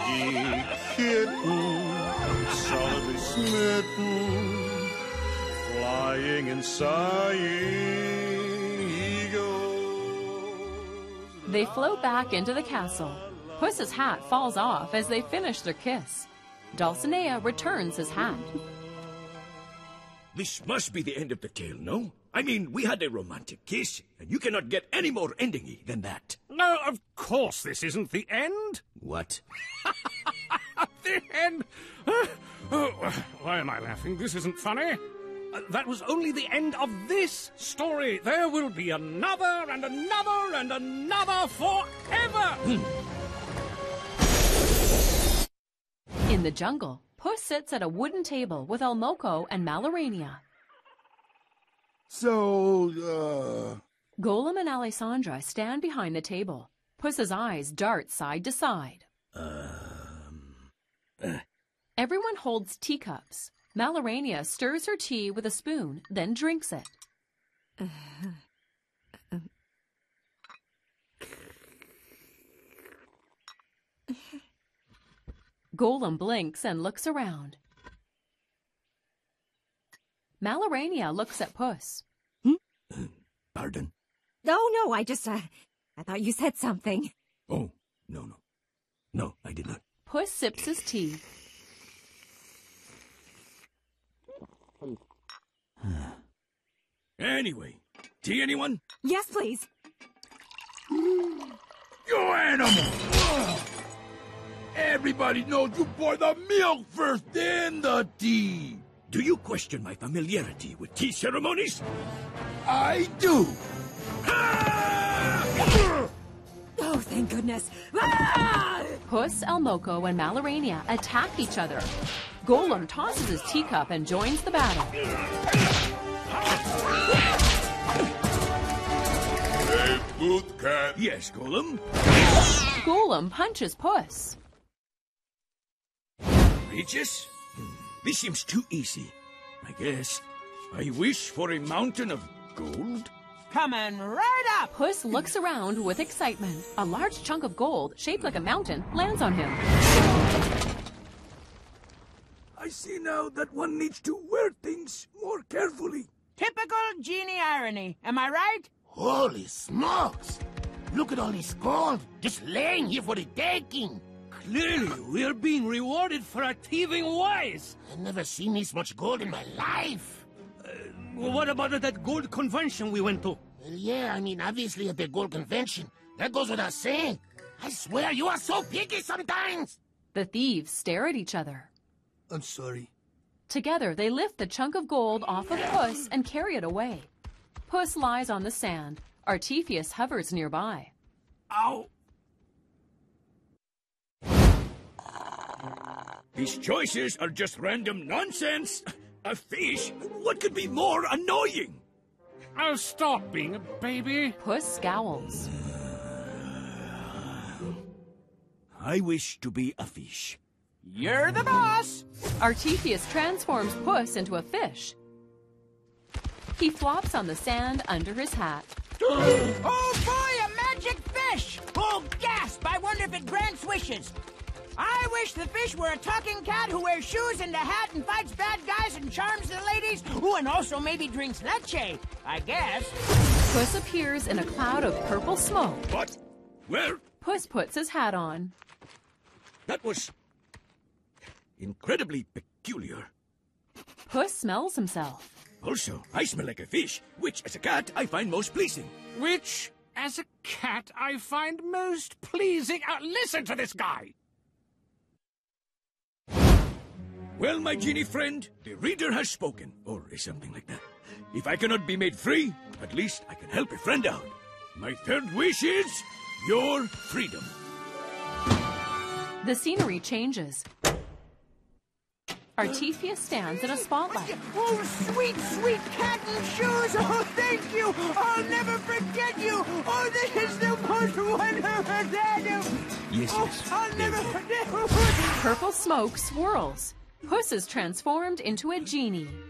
piggy kitten, solidly smitten, flying and sighing, he goes. They float back into the castle. Puss's hat falls off as they finish their kiss. Dulcinea returns his hat. This must be the end of the tale, no? I mean, we had a romantic kiss, and you cannot get any more endingy than that. No, of course this isn't the end. What? The end? Why am I laughing? This isn't funny. That was only the end of this story. There will be another and another and another forever. In the jungle, Puss sits at a wooden table with El Moco and Malorania. So, Golem and Alessandra stand behind the table. Puss's eyes dart side to side. Everyone holds teacups. Malorania stirs her tea with a spoon, then drinks it. Golem blinks and looks around. Malorania looks at Puss. Pardon? No, I thought you said something. Oh, no. No, I did not. Puss sips his tea. Anyway, tea anyone? Yes, please. you animal! Everybody knows you pour the milk first, then the tea. Do you question my familiarity with tea ceremonies? I do. Oh, thank goodness. Ah! Puss, El Moco, and Malorania attack each other. Golem tosses his teacup and joins the battle. Hey, Boot Cat. Yes, Golem. Golem punches Puss. Regis? This seems too easy. I guess. I wish for a mountain of gold. Coming right up! Puss looks around with excitement. A large chunk of gold, shaped like a mountain, lands on him. I see now that one needs to wear things more carefully. Typical genie irony, am I right? Holy smokes! Look at all this gold, just laying here for the taking. Clearly, we're being rewarded for our thieving ways. I've never seen this much gold in my life. What about at that gold convention we went to? Well, yeah, I mean, obviously at the gold convention. That goes without saying. I swear, you are so picky sometimes. The thieves stare at each other. I'm sorry. Together, they lift the chunk of gold off of Puss and carry it away. Puss lies on the sand. Artifius hovers nearby. Ow! These choices are just random nonsense. A fish? What could be more annoying? Oh, stop being a baby. Puss scowls. I wish to be a fish. You're the boss! Artifius transforms Puss into a fish. He flops on the sand under his hat. Oh boy, a magic fish! Oh, gasp! I wonder if it grants wishes. I wish the fish were a talking cat who wears shoes and a hat and fights bad guys and charms the ladies. Ooh, and also maybe drinks leche, I guess. Puss appears in a cloud of purple smoke. What? Where? Puss puts his hat on. That was incredibly peculiar. Puss smells himself. Also, I smell like a fish, which as a cat I find most pleasing. Which, as a cat, I find most pleasing. Listen to this guy. Well, my genie friend, the reader has spoken, or something like that. If I cannot be made free, at least I can help a friend out. My third wish is your freedom. The scenery changes. Artifius stands in a spotlight. Oh, sweet, sweet cat in shoes! Oh, thank you! I'll never forget you! Oh, this is the most wonderful day! Yes. I'll never forget. Purple smoke swirls. Puss is transformed into a genie.